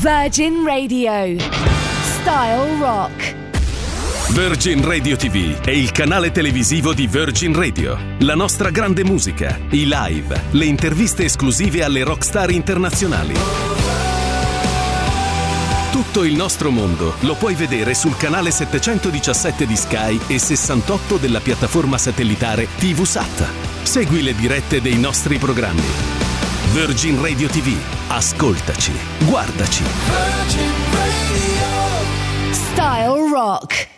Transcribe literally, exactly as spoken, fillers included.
Virgin Radio. Style Rock. Virgin Radio ti vu è il canale televisivo di Virgin Radio. La nostra grande musica, i live, le interviste esclusive alle rockstar internazionali. Tutto il nostro mondo lo puoi vedere sul canale settecentodiciassette di Sky e sessantotto della piattaforma satellitare TVSat. Segui le dirette dei nostri programmi. Virgin Radio ti vu. Ascoltaci, guardaci. Virgin Radio. Style Rock.